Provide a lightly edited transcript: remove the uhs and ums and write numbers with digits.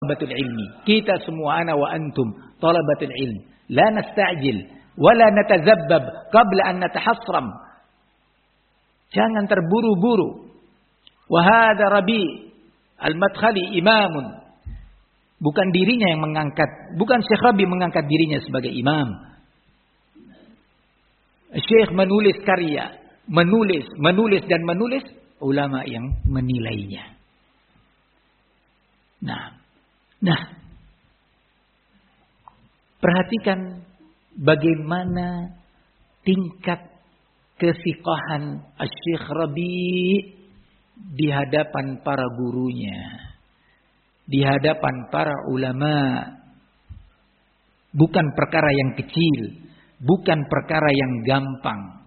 talabatul ilmi. Kita semua, ana wa antum talabatul ilmi. La nasta'jil wa la natazabbab qabla an natahassram. Jangan terburu-buru. Wa hadha Rabi' al-Madkhali imamun. Bukan dirinya yang mengangkat, bukan Syekh Rabi mengangkat dirinya sebagai imam. Syekh menulis karya, menulis dan menulis, ulama yang menilainya. Nah, perhatikan bagaimana tingkat kesiqahan Syekh Rabi di hadapan para gurunya, di hadapan para ulama. Bukan perkara yang kecil, bukan perkara yang gampang.